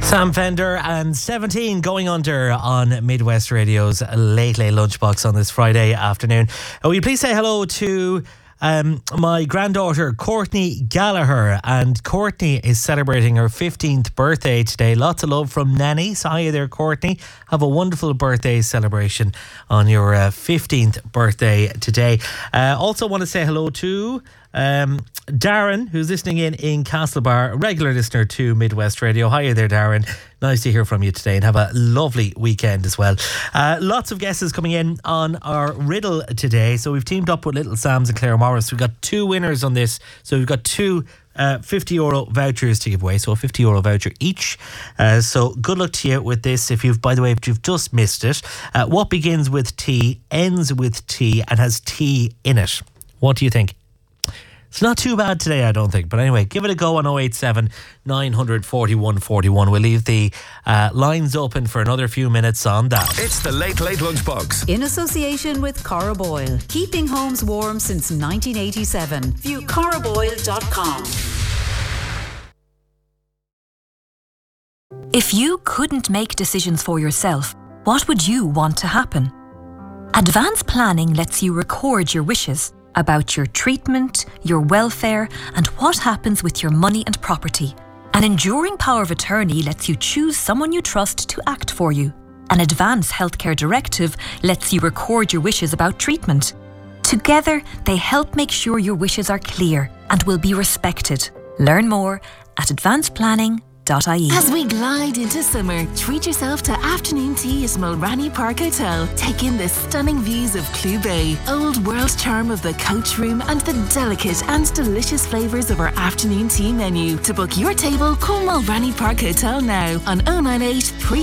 Sam Fender and 17 going under on Midwest Radio's Late Late Lunchbox on this Friday afternoon. Will you please say hello to my granddaughter Courtney Gallagher, and Courtney is celebrating her 15th birthday today. Lots of love from Nanny. So hi there, Courtney. Have a wonderful birthday celebration on your 15th birthday today. Also want to say hello to Darren, who's listening in Castlebar, a regular listener to Midwest Radio. Hiya there, Darren. Nice to hear from you today, and have a lovely weekend as well. Lots of guesses coming in on our riddle today. So we've teamed up with Little Sam's and Claire Morris. We've got two winners on this. So we've got two €50 vouchers to give away, so a €50 voucher each. So good luck to you with this. If you've just missed it, what begins with T, ends with T, and has T in it? What do you think? It's not too bad today, I don't think. But anyway, give it a go on 087 900 41 41. We'll leave the lines open for another few minutes on that. It's the Late Late Lunchbox. In association with Cora Boyle. Keeping homes warm since 1987. View coraboyle.com. If you couldn't make decisions for yourself, what would you want to happen? Advanced planning lets you record your wishes about your treatment, your welfare, and what happens with your money and property. An enduring power of attorney lets you choose someone you trust to act for you. An advance healthcare directive lets you record your wishes about treatment. Together, they help make sure your wishes are clear and will be respected. Learn more at advancedplanning.ie. As we glide into summer, treat yourself to afternoon tea at Mulranny Park Hotel. Take in the stunning views of Clew Bay, old world charm of the coach room, and the delicate and delicious flavours of our afternoon tea menu. To book your table, call Mulranny Park Hotel now on 098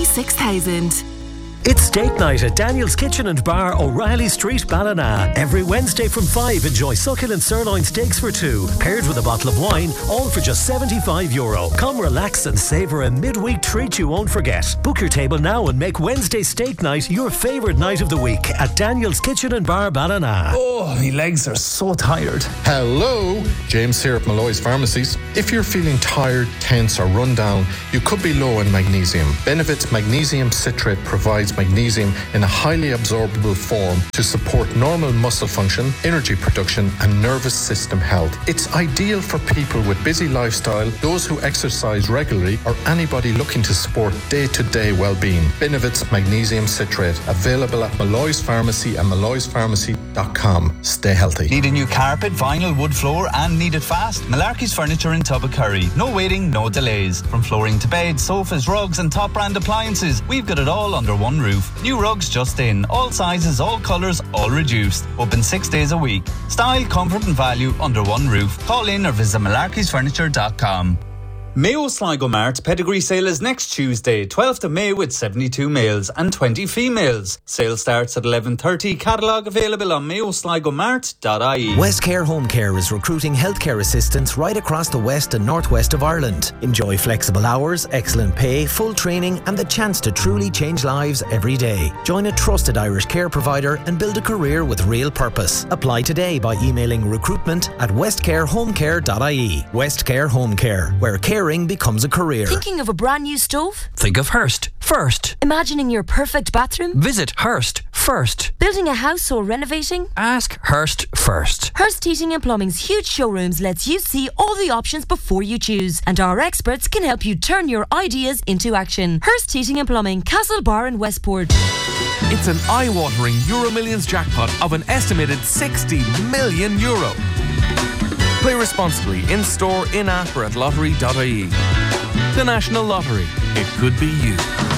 36000. It's steak night at Daniel's Kitchen and Bar, O'Reilly Street, Ballina. Every Wednesday from 5, enjoy succulent sirloin steaks for two, paired with a bottle of wine, all for just €75. Come relax and savour a midweek treat you won't forget. Book your table now and make Wednesday steak night your favourite night of the week at Daniel's Kitchen and Bar, Ballina. Oh, my legs are so tired. Hello, James here at Malloy's Pharmacies. If you're feeling tired, tense or run down, you could be low in magnesium. Benevit's magnesium citrate provides magnesium in a highly absorbable form to support normal muscle function, energy production and nervous system health. It's ideal for people with busy lifestyle, those who exercise regularly or anybody looking to support day-to-day well-being. Benevit's magnesium citrate, available at Malloy's Pharmacy and malloyspharmacy.com. Stay healthy. Need a new carpet, vinyl, wood floor and need it fast? Malarkey's Furniture in Tubbercurry. No waiting, no delays. From flooring to beds, sofas, rugs and top brand appliances, we've got it all under one roof. New rugs just in. All sizes, all colours, all reduced. Open 6 days a week. Style, comfort and value under one roof. Call in or visit malarkeysfurniture.com. Mayo Sligo Mart Pedigree Sale is next Tuesday, 12th of May, with 72 males and 20 females. Sale starts at 11:30. Catalogue available on mayosligomart.ie. Westcare Home Care is recruiting healthcare assistants right across the west and northwest of Ireland. Enjoy flexible hours, excellent pay, full training and the chance to truly change lives every day. Join a trusted Irish care provider and build a career with real purpose. Apply today by emailing recruitment@westcarehomecare.ie. Westcare Home Care, where caring becomes a career. Thinking of a brand new stove? Think of Hearst first. Imagining your perfect bathroom? Visit Hearst first. Building a house or renovating? Ask Hearst first. Hearst Heating and Plumbing's huge showrooms lets you see all the options before you choose, and our experts can help you turn your ideas into action. Hearst Heating and Plumbing, Castlebar and Westport. It's an eye-watering Euro Millions jackpot of an estimated €60 million. Play responsibly in-store, in-app or at lottery.ie. The National Lottery. It could be you.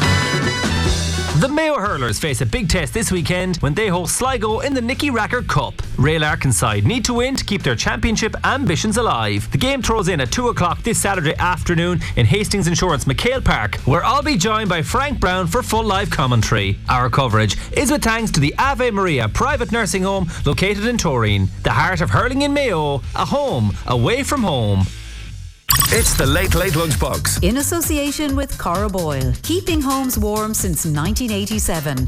The Mayo Hurlers face a big test this weekend when they host Sligo in the Nicky Racker Cup. Rail Arkanside need to win to keep their championship ambitions alive. The game throws in at 2 o'clock this Saturday afternoon in Hastings Insurance McHale Park, where I'll be joined by Frank Brown for full live commentary. Our coverage is with thanks to the Ave Maria private nursing home located in Torreen, the heart of hurling in Mayo, a home away from home. It's the Late Late Lunchbox. In association with Cora Boyle. Keeping homes warm since 1987.